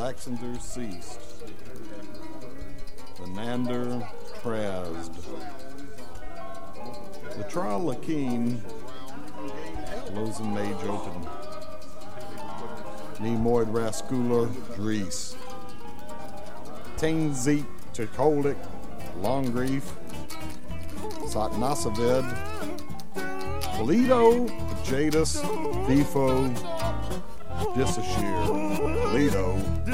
Laxander ceased. Benander Trazd. The Trial Lakeen. Lozen Mage Open. Nemoid Raskula Dries. Tainzit Chikolik Longreef. Satnasaved. Toledo Jadis Defo Disashir. Toledo